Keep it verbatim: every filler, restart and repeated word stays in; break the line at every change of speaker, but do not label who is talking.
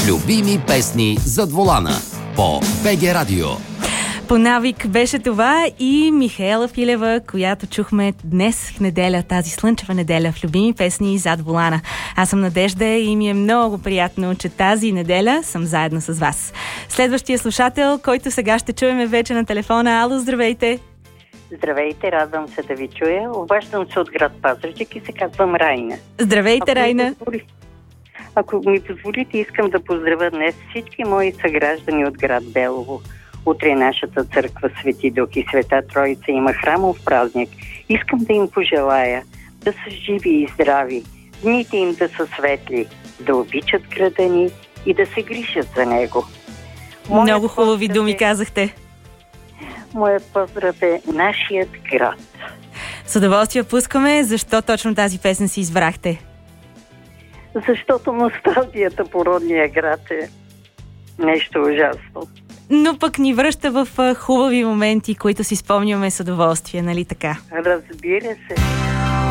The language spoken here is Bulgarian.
Любими песни зад волана по БГ Радио.
По навик беше това и Михаела Филева, която чухме днес в неделя, тази слънчева неделя в Любими песни зад волана. Аз съм Надежда и ми е много приятно, че тази неделя съм заедно с вас. Следващия слушател, който сега ще чуем, е вече на телефона. Ало, здравейте!
Здравейте, радвам се да ви чуя. Обаждам се от град Пазарджик и се казвам Райна.
Здравейте,
Ако
Райна!
Ми позволи... Ако ми позволите, искам да поздравя днес всички мои съграждани от град Белово. Утре нашата църква Свети Дух и Света Троица има храмов празник. Искам да им пожелая да са живи и здрави, дните им да са светли, да обичат града ни и да се грижат за него. Моят
Много хубави думи
е...
казахте.
Моят поздрав е нашият град.
С удоволствие пускаме. Защо точно тази песен си избрахте?
Защото носталгията по родния град е нещо ужасно.
Но пък ни връща в хубави моменти, които си спомняме с удоволствие, нали така?
Разбира се.